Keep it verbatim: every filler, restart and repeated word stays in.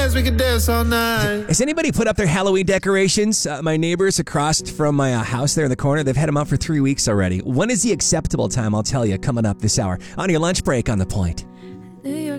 dance, we can dance all night. Has anybody put up their Halloween decorations? Uh, my neighbors across from my uh, house there in the corner, they've had them up for three weeks already. When is the acceptable time? I'll tell you, coming up this hour on your lunch break on The Point. New York